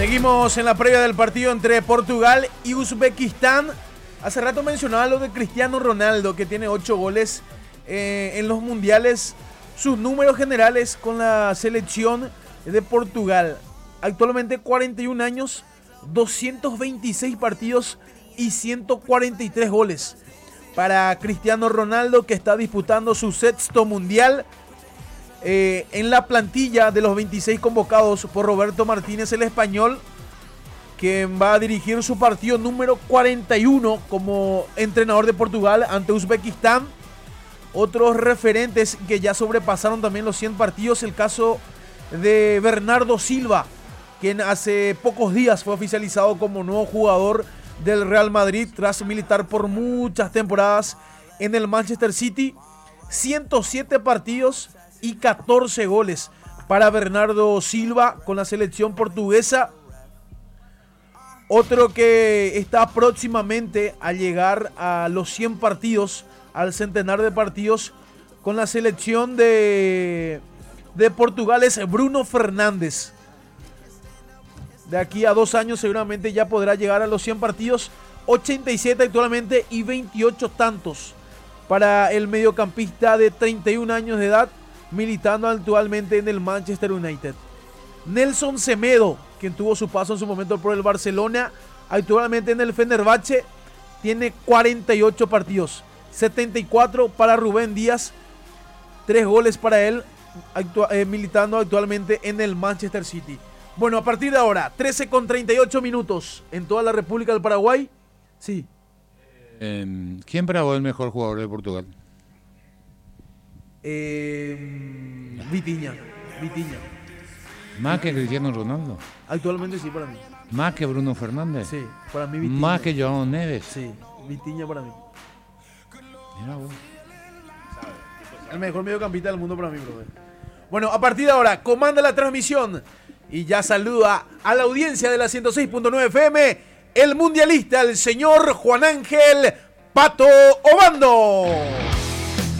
Seguimos en la previa del partido entre Portugal y Uzbekistán. Hace rato mencionaba lo de Cristiano Ronaldo, que tiene 8 goles en los mundiales. Sus números generales con la selección de Portugal. Actualmente 41 años, 226 partidos y 143 goles. Para Cristiano Ronaldo, que está disputando su sexto mundial. En la plantilla de los 26 convocados por Roberto Martínez, el español, quien va a dirigir su partido número 41 como entrenador de Portugal ante Uzbekistán. Otros referentes que ya sobrepasaron también los 100 partidos, el caso de Bernardo Silva, quien hace pocos días fue oficializado como nuevo jugador del Real Madrid tras militar por muchas temporadas en el Manchester City. 107 partidos y 14 goles para Bernardo Silva con la selección portuguesa. Otro que está próximamente a llegar a los 100 partidos, al centenar de partidos con la selección de Portugal, es Bruno Fernández. De aquí a 2 años seguramente ya podrá llegar a los 100 partidos, 87 actualmente y 28 tantos para el mediocampista de 31 años de edad, militando actualmente en el Manchester United. Nelson Semedo, quien tuvo su paso en su momento por el Barcelona, actualmente en el Fenerbahce, tiene 48 partidos, 74 para Rubén Díaz, 3 goles para él, militando actualmente en el Manchester City. Bueno, a partir de ahora, 13:38 minutos en toda la República del Paraguay. Sí. ¿Quién para vos es el mejor jugador de Portugal? Vitinha. ¿Más que Cristiano Ronaldo? Actualmente sí, para mí. ¿Más que Bruno Fernández? Sí, para mí Vitinha. ¿Más que Joao Neves? Sí, Vitinha para mí. Mira vos. El mejor mediocampista del mundo para mí, brother. Bueno, a partir de ahora, comanda la transmisión y ya saluda a la audiencia de la 106.9 FM, el mundialista, el señor Juan Ángel Pato Obando.